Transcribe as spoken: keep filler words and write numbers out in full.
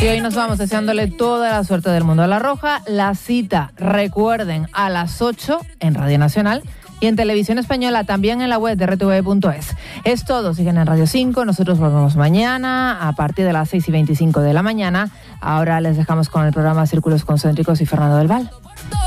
Y hoy nos vamos deseándole toda la suerte del mundo a La Roja. La cita, recuerden, a las ocho en Radio Nacional y en Televisión Española, también en la web de R T V E punto es. Es todo, siguen en Radio cinco, nosotros volvemos mañana a partir de las seis y veinticinco de la mañana. Ahora les dejamos con el programa Círculos Concéntricos y Fernando del Val.